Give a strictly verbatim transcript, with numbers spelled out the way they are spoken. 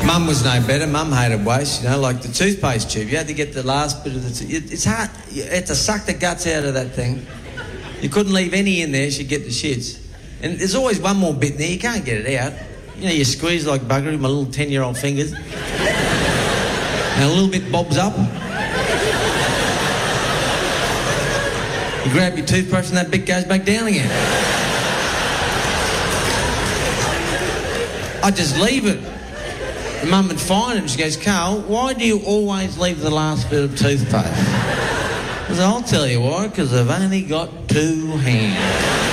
Mum was no better. Mum hated waste, you know, like the toothpaste tube. You had to get the last bit of the... T- it's hard. You had to suck the guts out of that thing. You couldn't leave any in there, she'd get the shits. And there's always one more bit in there, you can't get it out. You know, you squeeze like bugger with my little ten-year-old fingers. And a little bit bobs up. You grab your toothbrush and that bit goes back down again. I just leave it. And Mum would find it and she goes, Carl, why do you always leave the last bit of toothpaste? I said, I'll tell you why, because I've only got two hands.